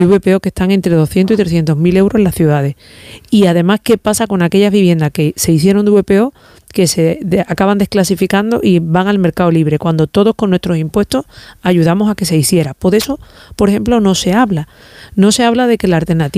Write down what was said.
VPO que están entre 200 y 300 mil euros en las ciudades. Y además, ¿qué pasa con aquellas viviendas que se hicieron de VPO, que acaban desclasificando y van al mercado libre, cuando todos con nuestros impuestos ayudamos a que se hiciera? Por eso, por ejemplo, no se habla de que la alternativa